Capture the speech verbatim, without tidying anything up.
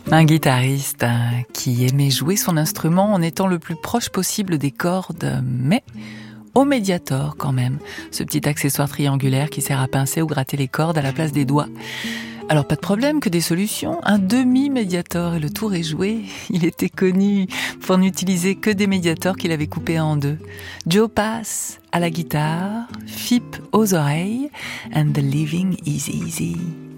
Un guitariste hein, qui aimait jouer son instrument en étant le plus proche possible des cordes, mais au médiator quand même, ce petit accessoire triangulaire qui sert à pincer ou gratter les cordes à la place des doigts. Alors pas de problème, que des solutions, un demi-médiator et le tour est joué. Il était connu pour n'utiliser que des médiators qu'il avait coupés en deux. Joe Pass à la guitare, Phipp aux oreilles, and the living is easy.